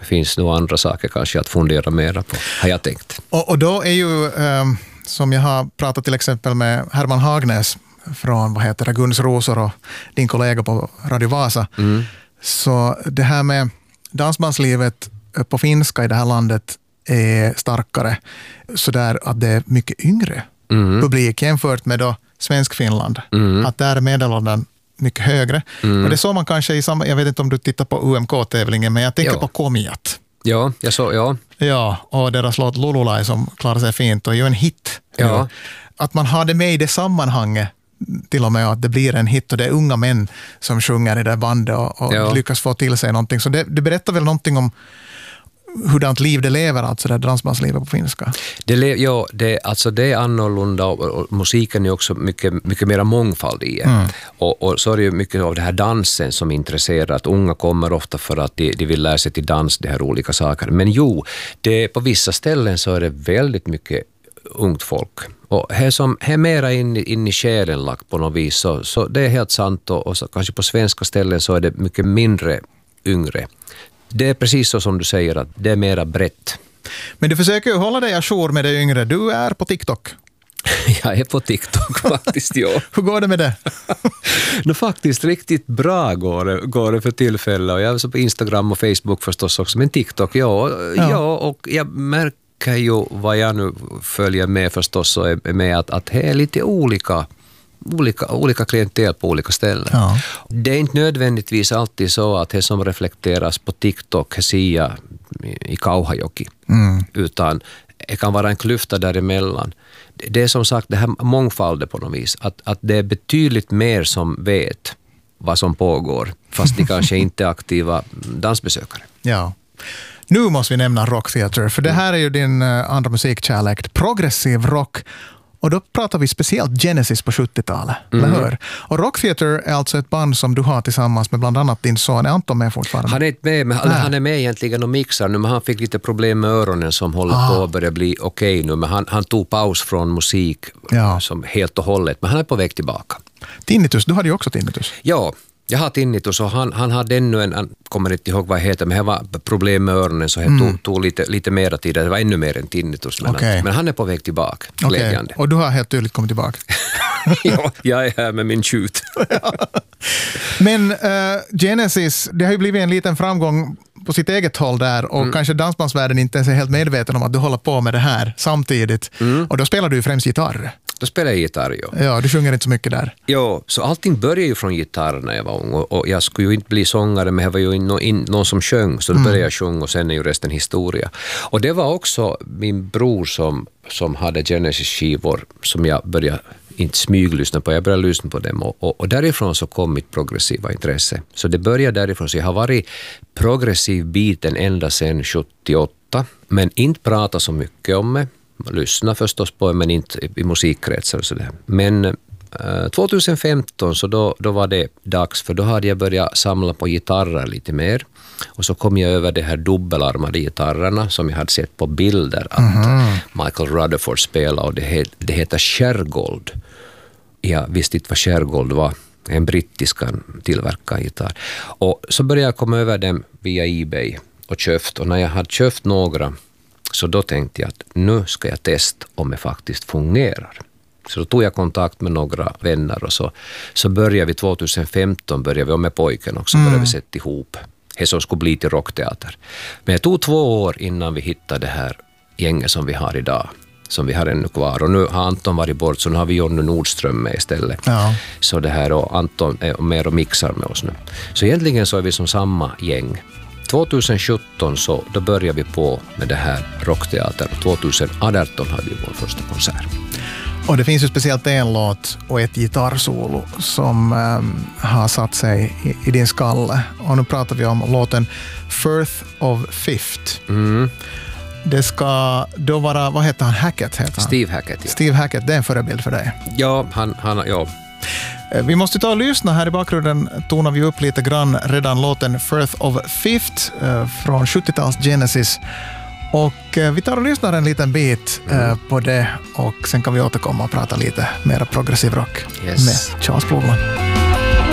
finns nog andra saker kanske att fundera mera på, har jag tänkt. Och då är ju, som jag har pratat till exempel med Herman Hagnäs från, Guns Rosor och din kollega på Radio Vasa. Så det här med dansbandslivet på finska i det här landet är starkare, så där att det är mycket yngre publik jämfört med då Svensk-Finland. Att där är medelåldern mycket högre. Och det såg man kanske i samma, jag vet inte om du tittar på UMK-tävlingen, men jag tänker på Komiat. Ja, jag såg, ja. Ja, och deras låt Lululai som klarar sig fint och är ju en hit. Ja. Att man har det med i det sammanhanget till och med, att det blir en hit och det är unga män som sjunger i det bandet och lyckas få till sig någonting. Så det berättar väl någonting om hurdant liv det lever, alltså det dansbandslivet på finska. Det är annorlunda och musiken är också mycket mer mångfald i. Och så är det ju mycket av det här dansen som intresserar, att unga kommer ofta för att de vill lära sig till dans, de här olika sakerna. Men på vissa ställen så är det väldigt mycket ungt folk. Och här är mera in i själen lagt på något vis, så det är helt sant, och så kanske på svenska ställen så är det mycket mindre yngre. Det är precis så som du säger, att det är mera brett. Men du försöker ju hålla dig ajour med det yngre. Du är på TikTok. Jag är på TikTok faktiskt, ja. Hur går det med det? Faktiskt riktigt bra går det för tillfälle. Och jag är så på Instagram och Facebook förstås också, men TikTok, ja, och jag märker ju vad jag nu följer med förstås, så är med att det är lite olika klientel på olika ställen. Ja. Det är inte nödvändigtvis alltid så att det som reflekteras på TikTok ser i Kauhajoki, utan det kan vara en klyfta däremellan. Det är som sagt det här mångfaldet på något vis, att det är betydligt mer som vet vad som pågår, fast de kanske inte är aktiva dansbesökare. Ja. Nu måste vi nämna Rock Theatre, för det här är ju din andra musikkärlek, progressiv rock. Och då pratar vi speciellt Genesis på 70-talet, eller hur? Och Rock Theatre är alltså ett band som du har tillsammans med bland annat din son. Är Anton med fortfarande? Han är inte med, men han är med egentligen och mixar nu, men han fick lite problem med öronen som håller på att börja bli okej nu. Men han tog paus från musik som helt och hållet, men han är på väg tillbaka. Tinnitus, du hade ju också tinnitus. Ja, jag har tinnitus, och han hade ännu han kommer inte ihåg vad det heter, men det var problem med öronen, så det tog lite mera tid. Det var ännu mer än tinnitus, men han är på väg tillbaka, glädjande. Och du har helt tydligt kommit tillbaka. Ja, jag är här med min tjut. Men Genesis, det har ju blivit en liten framgång på sitt eget håll där, och kanske dansbandsvärlden inte ens är helt medveten om att du håller på med det här samtidigt. Och då spelar du främst gitarr. Då spelar jag gitarr, Ja, du sjunger inte så mycket där. Ja, så allting började ju från gitarr när jag var ung, och jag skulle ju inte bli sångare, men jag var ju någon som sjöng, så då började jag sjunga, och sen är ju resten historia. Och det var också min bror som hade Genesis-skivor som jag började inte smyglyssna på, jag började lyssna på dem, och därifrån så kom mitt progressiva intresse. Så det började därifrån, så jag har varit progressiv biten ända sedan 78, men inte prata så mycket om det. Lyssna förstås på, men inte i musikkretsar och sådär. Men 2015 så då var det dags, för då hade jag börjat samla på gitarrer lite mer. Och så kom jag över de här dubbelarmade gitarrerna som jag hade sett på bilder att Michael Rutherford spelade, och det heter Shergold. Jag visste inte vad Shergold var. En brittiska tillverkad gitarr. Och så började jag komma över dem via eBay och köpt. Och när jag hade köpt några, så då tänkte jag att nu ska jag testa om det faktiskt fungerar. Så då tog jag kontakt med några vänner, och så började vi 2015 med pojken också, började vi sätta ihop det som skulle bli till rockteater. Men det tog 2 år innan vi hittade det här gänget som vi har idag, som vi har ännu kvar. Och nu har Anton varit bort, så nu har vi Jonny Nordström med istället. Ja. Så det här, och Anton är med och mixar med oss nu. Så egentligen så är vi som samma gäng. 2017 så då började vi på med det här rockteatern. 2018 hade vi vår första konsert. Och det finns ju speciellt en låt och ett gitarrsolo som har satt sig i din skalle. Och nu pratar vi om låten Firth of Fifth. Det ska då vara, vad heter han? Hackett heter han? Steve Hackett. Ja. Steve Hackett, det är en förebild för dig. Ja, ja. Vi måste ta och lyssna. Här i bakgrunden tonar vi upp lite grann redan låten Firth of Fifth från 70-tals Genesis. Och vi tar och lyssnar en liten bit på det, och sen kan vi återkomma och prata lite mer progressiv rock med Charles Plougman.